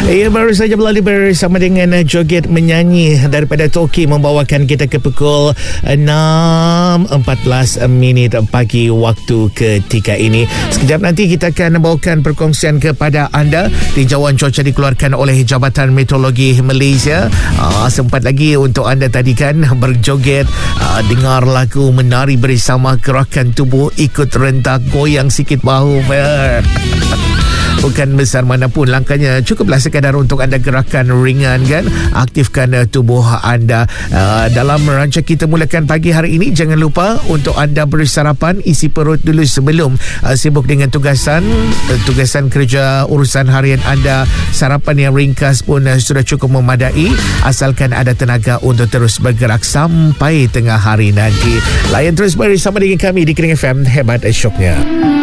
Ya, baru saja berlalu bersama dengan joget menyanyi daripada Toki membawakan kita ke pukul 6.14 minit pagi waktu ketika ini. Sekejap nanti kita akan membawakan perkongsian kepada anda. Tinjauan cuaca dikeluarkan oleh Jabatan Meteorologi Malaysia. Sempat lagi untuk anda tadi kan berjoget, dengar lagu, menari bersama, gerakan tubuh, ikut rentak, goyang sikit bahu. Bukan besar manapun langkahnya, cukuplah sekadar untuk anda gerakan ringan kan, aktifkan tubuh anda. Dalam ranca kita mulakan pagi hari ini, jangan lupa untuk anda bersarapan, isi perut dulu sebelum sibuk dengan tugasan kerja urusan harian anda. Sarapan yang ringkas pun sudah cukup memadai, asalkan ada tenaga untuk terus bergerak sampai tengah hari nanti. Layan terus bersama dengan kami di Kering FM, hebat syoknya.